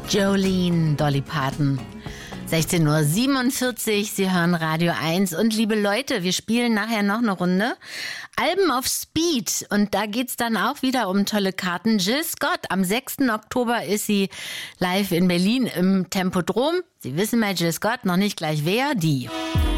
Jolene, Dolly Parton. 16:47 Uhr, Sie hören Radio 1. Und liebe Leute, wir spielen nachher noch eine Runde. Alben auf Speed. Und da geht's dann auch wieder um tolle Karten. Jill Scott, am 6. Oktober ist sie live in Berlin im Tempodrom. Sie wissen bei Jill Scott noch nicht gleich wer, die.